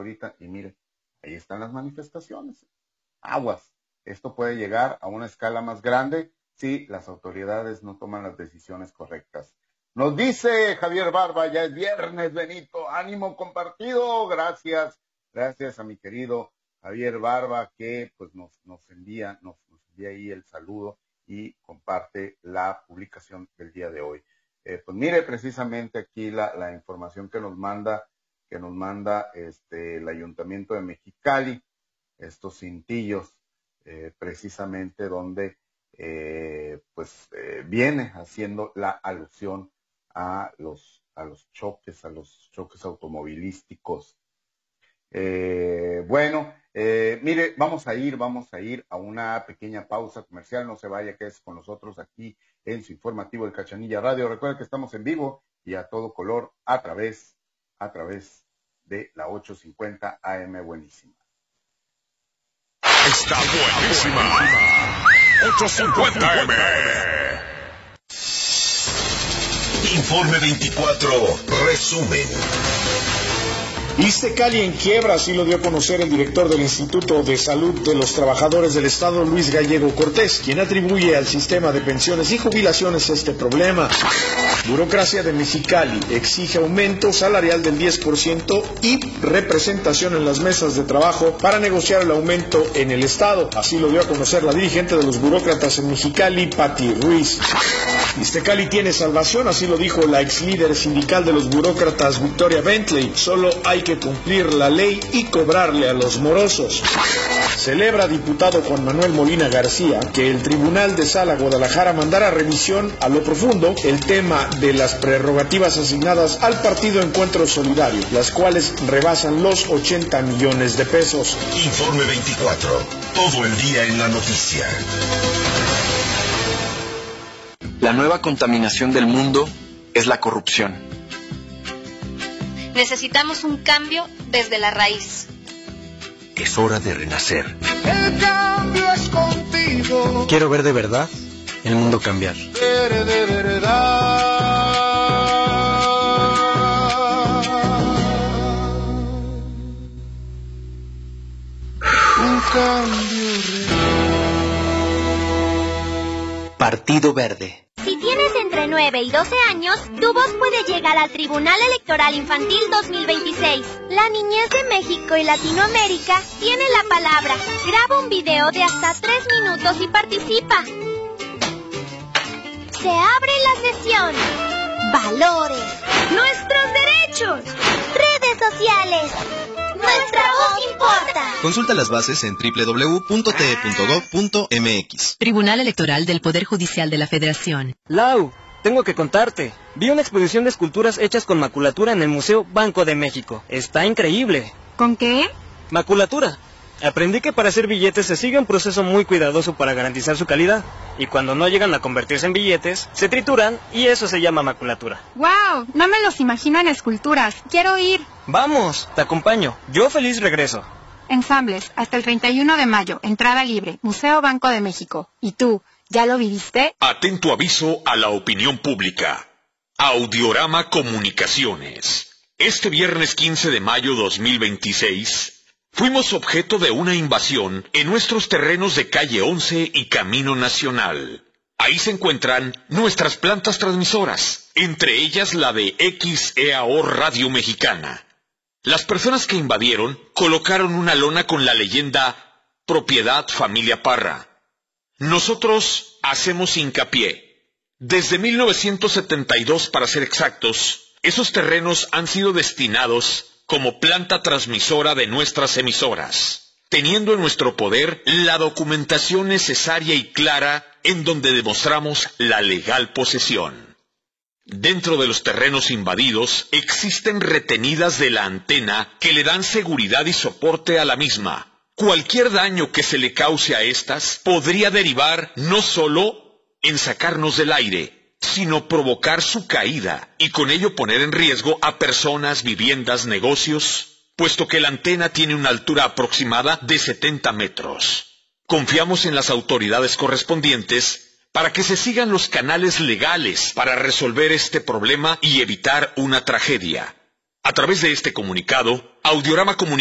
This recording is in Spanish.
ahorita y mire, ahí están las manifestaciones. Aguas, esto puede llegar a una escala más grande si las autoridades no toman las decisiones correctas. Nos dice Javier Barba, ya es viernes, Benito, ánimo compartido, gracias a mi querido Javier Barba, que pues nos envía ahí el saludo y comparte la publicación del día de hoy. Pues mire, precisamente aquí la información que nos manda el Ayuntamiento de Mexicali, estos cintillos, precisamente donde viene haciendo la alusión a los choques automovilísticos. Mire, vamos a ir a una pequeña pausa comercial. No se vaya, que es con nosotros aquí en su informativo de Cachanilla Radio. Recuerda que estamos en vivo y a todo color a través de la 850 AM Buenísima. Está buenísima. 850 AM. Informe 24, resumen. Iztecali en quiebra, así lo dio a conocer el director del Instituto de Salud de los Trabajadores del Estado, Luis Gallego Cortés, quien atribuye al sistema de pensiones y jubilaciones este problema. Burocracia de Mexicali exige aumento salarial del 10% y representación en las mesas de trabajo para negociar el aumento en el Estado. Así lo dio a conocer la dirigente de los burócratas en Mexicali, Patti Ruiz. Iztecali tiene salvación, así lo dijo la ex líder sindical de los burócratas, Victoria Bentley. Solo hay que cumplir la ley y cobrarle a los morosos. Celebra diputado Juan Manuel Molina García que el Tribunal de Sala Guadalajara mandara revisión a lo profundo el tema de las prerrogativas asignadas al Partido Encuentro Solidario, las cuales rebasan los 80 millones de pesos. Informe 24, todo el día en la noticia. La nueva contaminación del mundo es la corrupción. Necesitamos un cambio desde la raíz. Es hora de renacer. El cambio es contigo. Quiero ver de verdad el mundo cambiar. De verdad. Un cambio real. Partido Verde. Si tienes entre 9 y 12 años, tu voz puede llegar al Tribunal Electoral Infantil 2026. La niñez de México y Latinoamérica tiene la palabra. Graba un video de hasta 3 minutos y participa. Se abre la sesión. Valores. Nuestros derechos. Redes sociales. Nuestra voz importa. Consulta las bases en www.te.gov.mx. Tribunal Electoral del Poder Judicial de la Federación. Lau, tengo que contarte. Vi una exposición de esculturas hechas con maculatura en el Museo Banco de México. Está increíble. ¿Con qué? Maculatura. Aprendí que para hacer billetes se sigue un proceso muy cuidadoso para garantizar su calidad. Y cuando no llegan a convertirse en billetes, se trituran y eso se llama maculatura. ¡Wow! No me los imagino en esculturas. Quiero ir. Vamos, te acompaño. Yo feliz regreso. Ensambles, hasta el 31 de mayo. Entrada libre. Museo Banco de México. ¿Y tú, ya lo viviste? Atento aviso a la opinión pública. Audiorama Comunicaciones. Este viernes 15 de mayo 2026... fuimos objeto de una invasión en nuestros terrenos de Calle 11 y Camino Nacional. Ahí se encuentran nuestras plantas transmisoras, entre ellas la de XEAO Radio Mexicana. Las personas que invadieron colocaron una lona con la leyenda Propiedad Familia Parra. Nosotros hacemos hincapié. Desde 1972, para ser exactos, esos terrenos han sido destinados como planta transmisora de nuestras emisoras, teniendo en nuestro poder la documentación necesaria y clara en donde demostramos la legal posesión. Dentro de los terrenos invadidos existen retenidas de la antena que le dan seguridad y soporte a la misma. Cualquier daño que se le cause a estas podría derivar no solo en sacarnos del aire, sino provocar su caída y con ello poner en riesgo a personas, viviendas, negocios, puesto que la antena tiene una altura aproximada de 70 metros. Confiamos en las autoridades correspondientes para que se sigan los canales legales para resolver este problema y evitar una tragedia. A través de este comunicado, Audiorama Comunicaciones